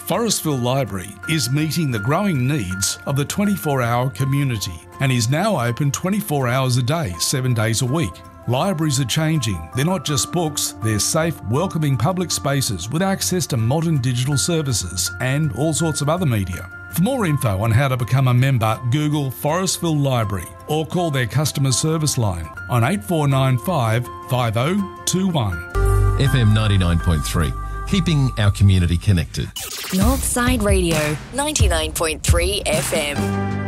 Forestville Library is meeting the growing needs of the 24-hour community and is now open 24 hours a day, 7 days a week. Libraries are changing. They're not just books, they're safe, welcoming public spaces with access to modern digital services and all sorts of other media. For more info on how to become a member, Google Forestville Library or call their customer service line on 8495 5021. FM 99.3, keeping our community connected. Northside Radio, 99.3 FM.